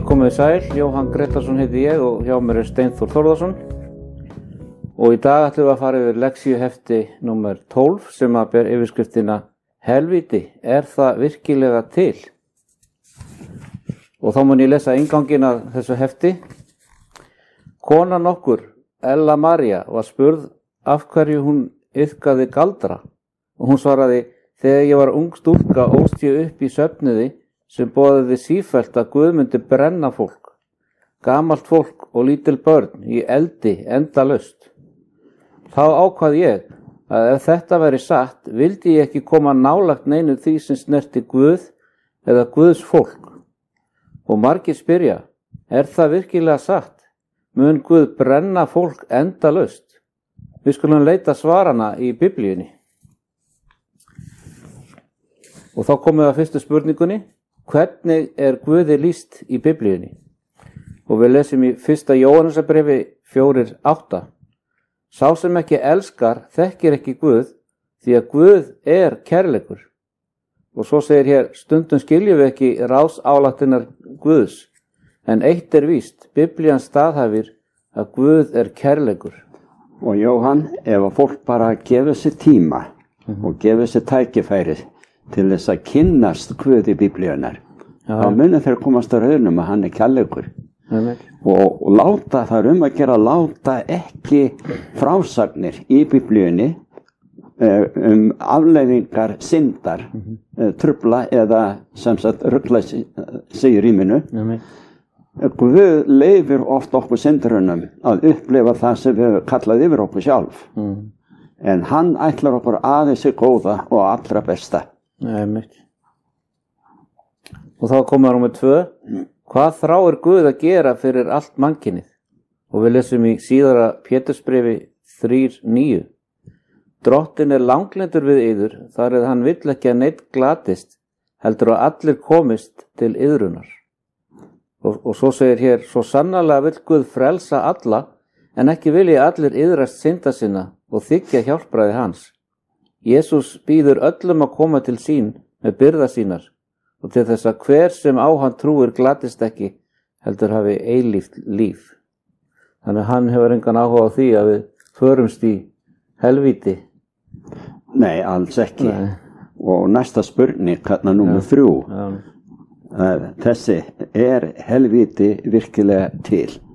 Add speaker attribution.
Speaker 1: Komið sæl, Jóhann Gretarsson heiti ég og hjá mér Steinþór Þórðarsson og í dag ætlum við að fara yfir lektíuhefti númer 12 sem að ber yfirskriftina Helvíti, er það virkilega til? Og þá mun ég lesa innganginn að þessu hefti. Konan okkur, Ella María, var spurð af hverju hún iðkaði galdra og hún svaraði: þegar ég var ung stúlka ólst ég upp í söfnuði sem boðaði sífellt að Guð myndi brenna fólk, gamalt fólk og lítil börn í eldi endalaust. Þá ákvað ég að ef þetta væri satt, vildi ég ekki koma nálægt neinu því sem snerti Guð eða Guðs fólk. Og margir spyrja, er það virkilega satt? Mun Guð brenna fólk endalaust? Við skulum leita svarana í Biblíunni. Og þá komum við að fyrstu spurningunni. Hvernig er Guði lýst í Biblíunni? Og við lesum í 1. Jóhannesarbréfi 4:8. Sá sem ekki elskar þekkir ekki Guð, því að Guð er kærleikur. Og svo segir hér, stundum skiljum við ekki ráðsályktanir Guðs, en eitt er víst, Biblían staðhæfir að Guð er kærleikur.
Speaker 2: Og Jóhann, ef að fólk bara gefur sér tíma og gefur sér tækifæri til þess að kynnast Guð í Biblíunar, þá munir þeir komast að raunum að hann er kærleikur. Og láta þar að gera, láta ekki frásagnir í Biblíunni afleiðingar syndar trufla eða sem sagt rugla sig í rýminu. Guð leyfir oft okkur syndurunum að upplifa það sem við kallað yfir okkur sjálf. En hann ætlar okkur aðeins í góða og allra besta.
Speaker 1: Og þá komum við númer 2. Hvað þráir Guð að gera fyrir allt mannkynið? Og við lesum í síðara Pétursbréfi 3:9. Drottinn er langlyndur við yður, þar eð hann vill ekki að neinn glatist, heldur að allir komist til iðrunar. Og svo segir hér, svo sannarlega vill Guð frelsa alla, en ekki vilji allir iðrast synda sinna og þiggja hjálpræði hans. Jesús býður öllum að koma til sín með byrða sínar og til þess að hver sem á hann trúir glatist ekki, heldur hafi eilíft líf. Þannig að hann hefur engan áhuga á því að við förumst í helvíti.
Speaker 2: Nei, alls ekki. Nei. Og næsta spurning, hérna númer 3. Þessi, er helvíti virkilega til?